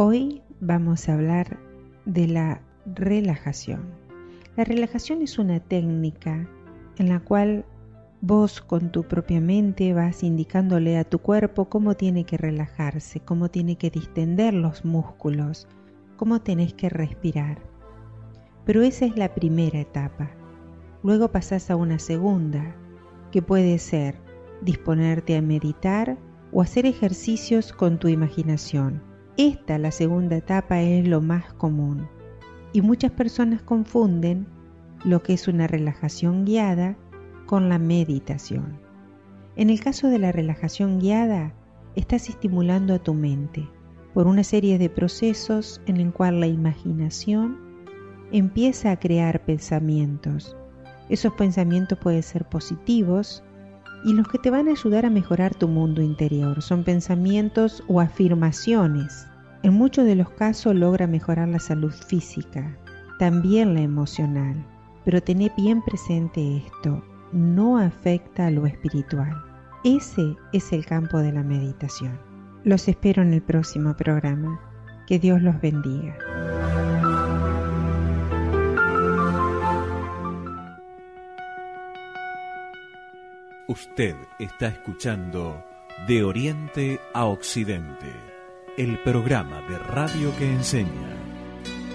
Hoy vamos a hablar de la relajación. La relajación es una técnica en la cual vos con tu propia mente vas indicándole a tu cuerpo cómo tiene que relajarse, cómo tiene que distender los músculos, cómo tenés que respirar. Pero esa es la primera etapa. Luego pasás a una segunda, que puede ser disponerte a meditar o hacer ejercicios con tu imaginación. Esta, la segunda etapa, es lo más común. Y muchas personas confunden lo que es una relajación guiada con la meditación. En el caso de la relajación guiada, estás estimulando a tu mente por una serie de procesos en el cual la imaginación empieza a crear pensamientos. Esos pensamientos pueden ser positivos y los que te van a ayudar a mejorar tu mundo interior. Son pensamientos o afirmaciones. En muchos de los casos logra mejorar la salud física, también la emocional. Pero tené bien presente esto, no afecta a lo espiritual. Ese es el campo de la meditación. Los espero en el próximo programa. Que Dios los bendiga. Usted está escuchando De Oriente a Occidente, el programa de radio que enseña.